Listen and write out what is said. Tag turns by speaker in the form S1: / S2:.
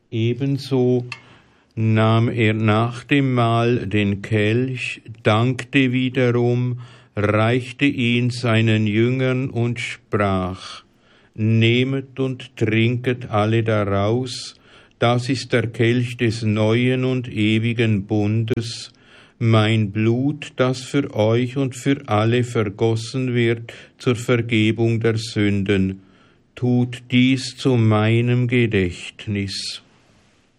S1: Ebenso nahm er nach dem Mahl den Kelch, dankte wiederum, reichte ihn seinen Jüngern und sprach: Nehmet und trinket alle daraus, das ist der Kelch des neuen und ewigen Bundes, mein Blut, das für euch und für alle vergossen wird zur Vergebung der Sünden. Tut dies zu meinem Gedächtnis.